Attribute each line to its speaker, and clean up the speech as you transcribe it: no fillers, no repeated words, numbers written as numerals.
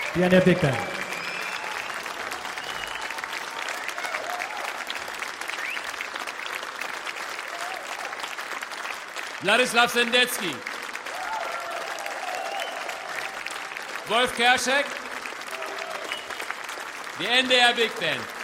Speaker 1: Pioneer Big Band.
Speaker 2: Wladislaw Sendecki. Wolf Kerschek. Die NDR Big Band.